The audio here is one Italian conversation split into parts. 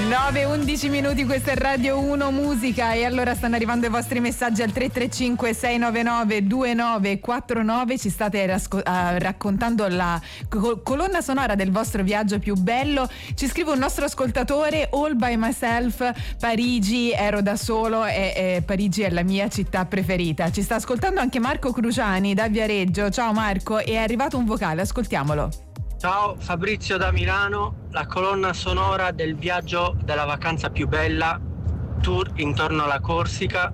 9:11 minuti, questa è Radio 1 Musica e allora stanno arrivando i vostri messaggi al 335 699 2949. Ci state raccontando la colonna sonora del vostro viaggio più bello. Ci scrive un nostro ascoltatore: All by myself, Parigi, ero da solo e Parigi è la mia città preferita. Ci sta ascoltando anche Marco Cruciani da Viareggio. Ciao Marco, è arrivato un vocale, ascoltiamolo. Ciao, Fabrizio da Milano. La colonna sonora del viaggio della vacanza più bella, tour intorno alla Corsica,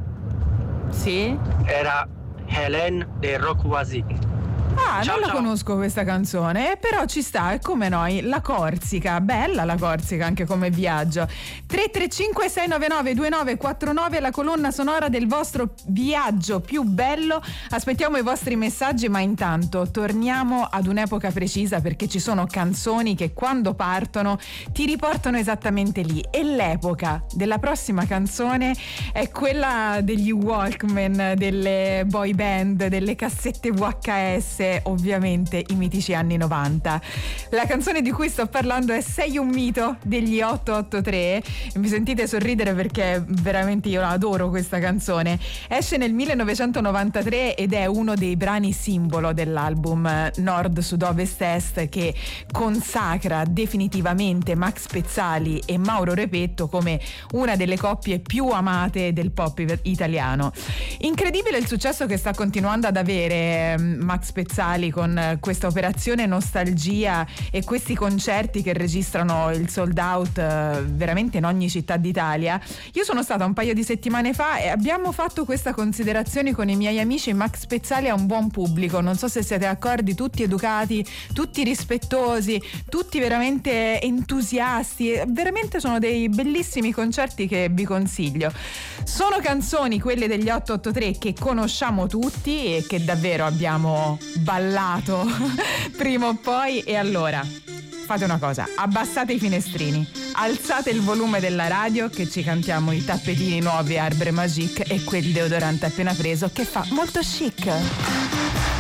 sì, era Hélène dei Rock Voisins. Ah, ciao, non la conosco questa canzone, però ci sta, è come noi, la Corsica, bella la Corsica anche come viaggio. 335 699 2949, la colonna sonora del vostro viaggio più bello. Aspettiamo i vostri messaggi, ma intanto torniamo ad un'epoca precisa, perché ci sono canzoni che quando partono ti riportano esattamente lì, e l'epoca della prossima canzone è quella degli Walkman, delle boy band, delle cassette VHS, ovviamente i mitici anni 90. La canzone di cui sto parlando è Sei un mito degli 883. Mi sentite sorridere perché veramente io adoro questa canzone. Esce nel 1993 ed è uno dei brani simbolo dell'album Nord Sud Ovest Est, che consacra definitivamente Max Pezzali e Mauro Repetto come una delle coppie più amate del pop italiano. Incredibile il successo che sta continuando ad avere Max Pezzali con questa operazione Nostalgia e questi concerti che registrano il sold out veramente in ogni città d'Italia. Io sono stata un paio di settimane fa e abbiamo fatto questa considerazione con i miei amici: Max Pezzali ha un buon pubblico, non so se siete d'accordo, tutti educati, tutti rispettosi, tutti veramente entusiasti, veramente sono dei bellissimi concerti che vi consiglio. Sono canzoni, quelle degli 883, che conosciamo tutti e che davvero abbiamo ballato prima o poi. E allora fate una cosa: abbassate i finestrini, alzate il volume della radio, che ci cantiamo i tappetini nuovi Arbre Magique e quel deodorante appena preso che fa molto chic.